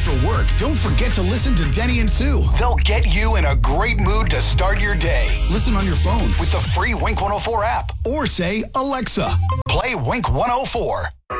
for work, don't forget to listen to Denny and Sue. They'll get you in a great mood to start your day. Listen on your phone with the free Wink 104 app. Or say, Alexa, play Wink 104.